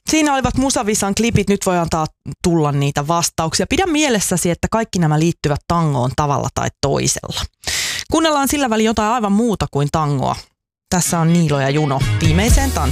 Siinä olivat Musavisan klipit, nyt voi antaa tulla niitä vastauksia. Pidä mielessäsi, että kaikki nämä liittyvät tangoon tavalla tai toisella. Kuunnellaan sillä välin jotain aivan muuta kuin tangoa. Tässä on Niilo ja Juno viimeiseen tanssiin.